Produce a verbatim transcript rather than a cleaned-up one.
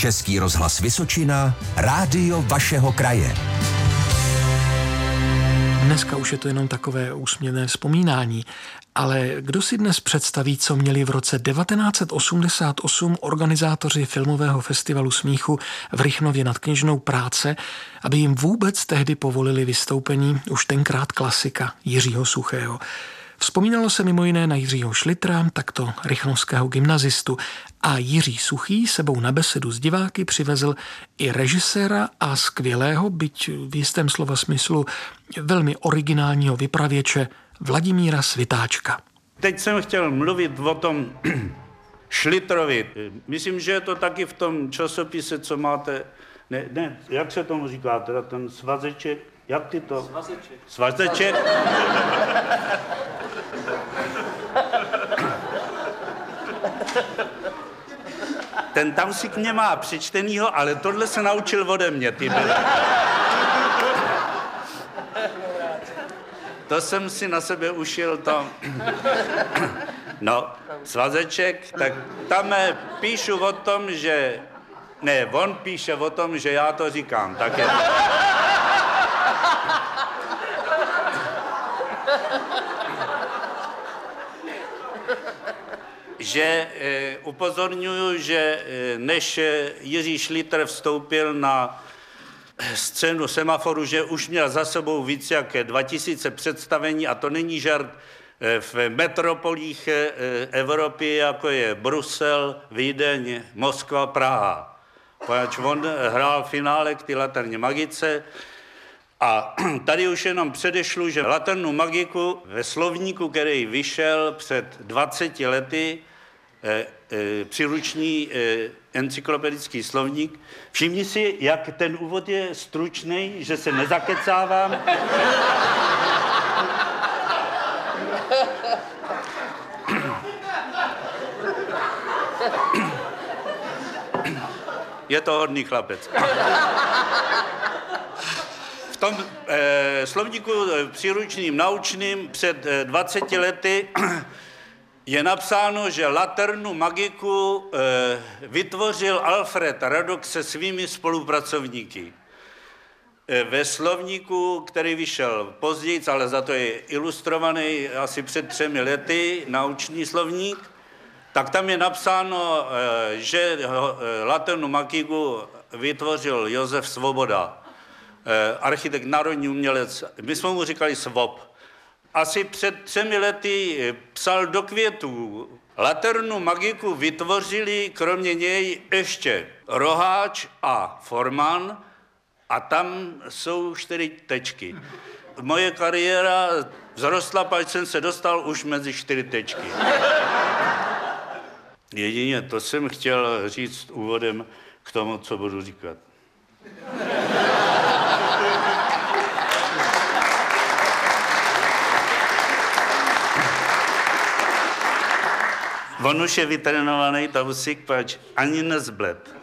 Český rozhlas Vysočina, rádio vašeho kraje. Dneska už je to jenom takové úsměvné vzpomínání, ale kdo si dnes představí, co měli v roce devatenáct set osmdesát osm organizátoři filmového festivalu smíchu v Rychnově nad Kněžnou práce, aby jim vůbec tehdy povolili vystoupení už tenkrát klasika Jiřího Suchého. Vzpomínalo se mimo jiné na Jiřího Šlitra, takto rychnovského gymnazistu, a Jiří Suchý sebou na besedu s diváky přivezl i režiséra a skvělého, byť v jistém slova smyslu velmi originálního vypravěče Vladimíra Svitáčka. Teď jsem chtěl mluvit o tom Šlitrovi. Myslím, že je to taky v tom časopise, co máte, ne, ne, jak se tomu říká, teda ten svazeček, jak ty to? Svazeček. Svazeček. Ten Tausík mě má přečtenýho, ale tohle se naučil ode mě, ty byli. To jsem si na sebe ušil to. No, svazeček, tak tam píšu o tom, že... Ne, on píše o tom, že já to říkám, tak je... že e, upozorňuju, že e, než Jiří Šlitr vstoupil na scénu Semaforu, že už měl za sebou víc jak dva tisíce představení, a to není žart, e, v metropolích e, Evropy, jako je Brusel, Vídeň, Moskva, Praha. Poněvadž on hrál finále k ty Laterně magice. A tady už jenom předešlu, že Laternu magiku ve slovníku, který vyšel před dvaceti lety, e, e, příruční e, encyklopedický slovník. Všimni si, jak ten úvod je stručný, že se nezakecávám. Je to hodný chlapec. V tom e, slovníku e, příručním naučným před e, dvaceti lety je napsáno, že Laternu magiku e, vytvořil Alfred Radok se svými spolupracovníky. E, ve slovníku, který vyšel později, ale za to je ilustrovaný asi před třemi lety, naučný slovník, tak tam je napsáno, e, že e, Laternu magiku vytvořil Josef Svoboda. Architekt, národní umělec, my jsme mu říkali Svob. Asi před třemi lety psal do květů. Laternu magiku vytvořili kromě něj ještě Roháč a Forman, a tam jsou čtyři tečky. Moje kariéra vzrostla, pak jsem se dostal už mezi čtyři tečky. Jedině to jsem chtěl říct úvodem k tomu, co budu říkat. On už je vytrénovaný Tausík, pač ani nezbled.